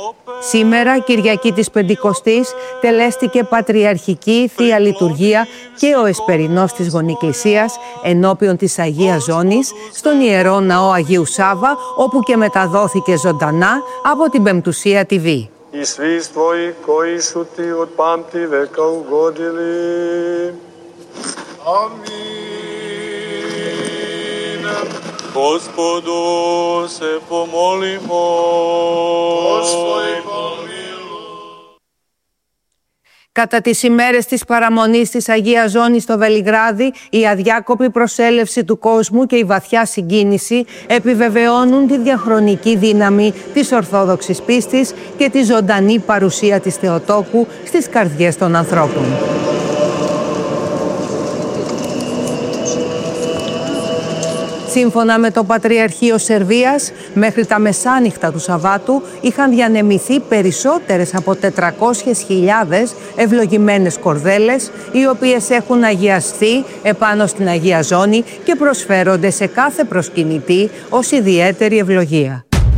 Σήμερα, Κυριακή της Πεντηκοστής, τελέστηκε Πατριαρχική Θεία Λειτουργία και ο Εσπερινός της Γονικησίας ενώπιον της Αγίας Ζώνης στον Ιερό Ναό Αγίου Σάββα, όπου και μεταδόθηκε ζωντανά από την Πεμπτουσία TV. I svi tvoji koji su ti od pamti veka ugodili. Amin. Gospodu se pomolimo. Gospodi pomiluj. Κατά τις ημέρες της παραμονής της Αγίας Ζώνης στο Βελιγράδι, η αδιάκοπη προσέλευση του κόσμου και η βαθιά συγκίνηση επιβεβαιώνουν τη διαχρονική δύναμη της Ορθόδοξης πίστης και τη ζωντανή παρουσία της Θεοτόκου στις καρδιές των ανθρώπων. Σύμφωνα με το Πατριαρχείο Σερβίας, μέχρι τα μεσάνυχτα του Σαββάτου είχαν διανεμηθεί περισσότερες από 400.000 ευλογημένες κορδέλες, οι οποίες έχουν αγιαστεί επάνω στην Αγία Ζώνη και προσφέρονται σε κάθε προσκυνητή ως ιδιαίτερη ευλογία.